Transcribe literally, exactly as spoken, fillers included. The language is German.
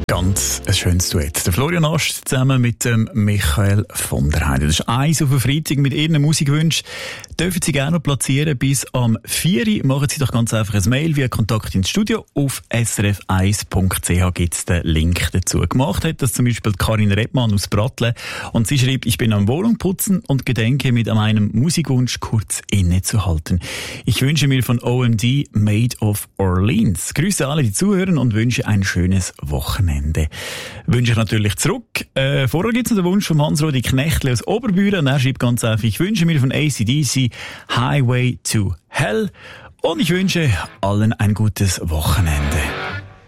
Ganz ein schönes Duett. Der Florian Ast zusammen mit dem Michael von der Heide. Das ist eins auf den Freitag mit Ihren Musikwünschen. Dürfen Sie gerne noch platzieren bis am vier Uhr. Machen Sie doch ganz einfach ein Mail via Kontakt ins Studio. Auf s r f eins punkt c h gibt es den Link dazu. Gemacht hat das zum Beispiel Karin Redmann aus Brattle. Und sie schreibt, ich bin am Wohnung putzen und gedenke mit meinem Musikwunsch kurz innezuhalten. Ich wünsche mir von O M D Made of Orleans. Grüße alle, die zuhören und wünsche ein schönes Wochenende. Wünsche ich natürlich zurück. Äh, vorher gibt es noch den Wunsch von Hans-Rudi Knechtle aus Oberbüren. Er schreibt ganz einfach, ich wünsche mir von A C D C Highway to Hell und ich wünsche allen ein gutes Wochenende.